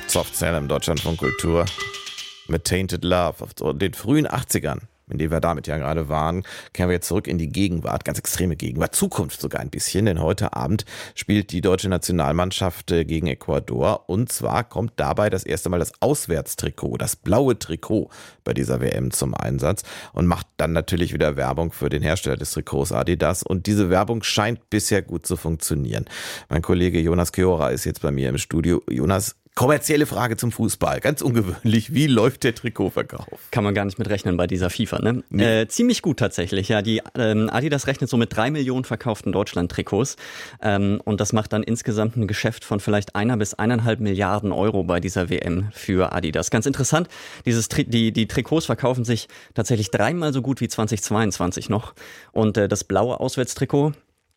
Softcell im Deutschlandfunk Kultur mit Tainted Love auf den frühen 80ern, in denen wir damit ja gerade waren, kehren wir jetzt zurück in die Gegenwart, ganz extreme Gegenwart, Zukunft sogar ein bisschen, denn heute Abend spielt die deutsche Nationalmannschaft gegen Ecuador und zwar kommt dabei das erste Mal das Auswärtstrikot, das blaue Trikot bei dieser WM zum Einsatz und macht dann natürlich wieder Werbung für den Hersteller des Trikots Adidas und diese Werbung scheint bisher gut zu funktionieren. Mein Kollege Jonas Keora ist jetzt bei mir im Studio. Jonas, kommerzielle Frage zum Fußball. Ganz ungewöhnlich. Wie läuft der Trikotverkauf? Kann man gar nicht mit rechnen bei dieser FIFA, ne? Nee. Ziemlich gut tatsächlich. Ja, die Adidas rechnet so mit 3 Millionen verkauften Deutschland-Trikots. Und das macht dann insgesamt ein Geschäft von vielleicht 1 bis 1,5 Milliarden Euro bei dieser WM für Adidas. Ganz interessant, die Trikots verkaufen sich tatsächlich 3-mal so gut wie 2022 noch. Und das blaue Auswärtstrikot,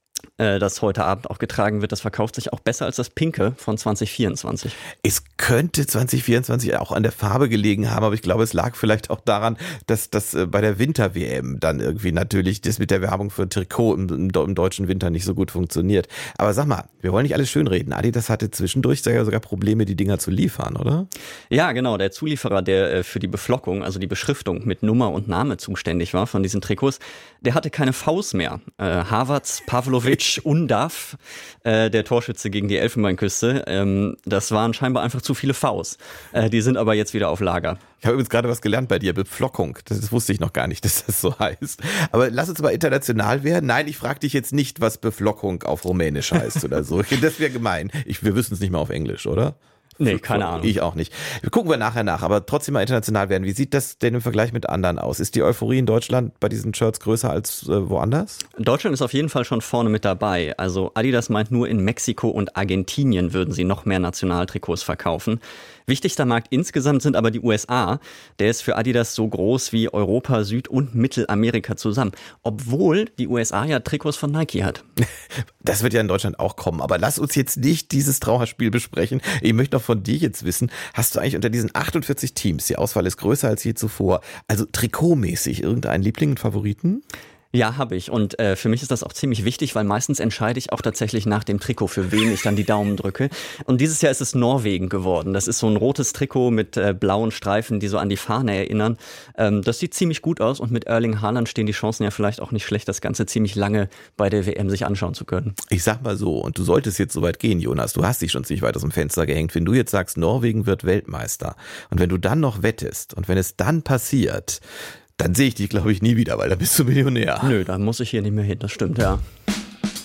das heute Abend auch getragen wird, das verkauft sich auch besser als das pinke von 2024. Es könnte 2024 auch an der Farbe gelegen haben, aber ich glaube, es lag vielleicht auch daran, dass das bei der Winter-WM dann irgendwie natürlich das mit der Werbung für ein Trikot im deutschen Winter nicht so gut funktioniert. Aber sag mal, wir wollen nicht alles schönreden. Adidas hatte zwischendurch sogar Probleme, die Dinger zu liefern, oder? Ja, genau. Der Zulieferer, der für die Beflockung, also die Beschriftung mit Nummer und Name zuständig war von diesen Trikots, der hatte keine Vs mehr. Havertz, Pavlovic, Undav, der Torschütze gegen die Elfenbeinküste, das waren scheinbar einfach zu viele Vs. Die sind aber jetzt wieder auf Lager. Ich habe übrigens gerade was gelernt bei dir, Beflockung. Das wusste ich noch gar nicht, dass das so heißt. Aber lass uns mal international werden. Nein, ich frage dich jetzt nicht, was Beflockung auf Rumänisch heißt oder so. Das wäre gemein. Wir wissen es nicht mal auf Englisch, oder? Nee, keine Ahnung. Ich auch nicht. Gucken wir nachher nach, aber trotzdem mal international werden. Wie sieht das denn im Vergleich mit anderen aus? Ist die Euphorie in Deutschland bei diesen Shirts größer als woanders? Deutschland ist auf jeden Fall schon vorne mit dabei. Also Adidas meint, nur in Mexiko und Argentinien würden sie noch mehr Nationaltrikots verkaufen. Wichtigster Markt insgesamt sind aber die USA. Der ist für Adidas so groß wie Europa, Süd- und Mittelamerika zusammen. Obwohl die USA ja Trikots von Nike hat. Das wird ja in Deutschland auch kommen. Aber lass uns jetzt nicht dieses Trauerspiel besprechen. Ich möchte noch von dir jetzt wissen, hast du eigentlich unter diesen 48 Teams, die Auswahl ist größer als je zuvor, also trikotmäßig irgendeinen Liebling und Favoriten? Ja, habe ich. Und für mich ist das auch ziemlich wichtig, weil meistens entscheide ich auch tatsächlich nach dem Trikot, für wen ich dann die Daumen drücke. Und dieses Jahr ist es Norwegen geworden. Das ist so ein rotes Trikot mit blauen Streifen, die so an die Fahne erinnern. Das sieht ziemlich gut aus und mit Erling Haaland stehen die Chancen ja vielleicht auch nicht schlecht, das Ganze ziemlich lange bei der WM sich anschauen zu können. Ich sag mal so, und du solltest jetzt soweit gehen, Jonas, du hast dich schon ziemlich weit aus dem Fenster gehängt. Wenn du jetzt sagst, Norwegen wird Weltmeister und wenn du dann noch wettest und wenn es dann passiert, dann sehe ich dich, glaube ich, nie wieder, weil da bist du Millionär. Nö, da muss ich hier nicht mehr hin, das stimmt, ja.